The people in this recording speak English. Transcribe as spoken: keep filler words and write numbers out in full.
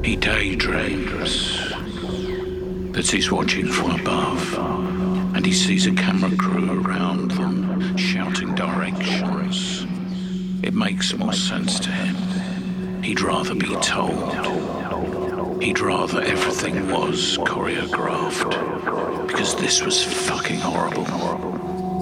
He daydreams that he's watching from above, and he sees a camera crew around them shouting directions. It makes more sense to him. He'd rather be told. He'd rather everything was choreographed, because this was fucking horrible.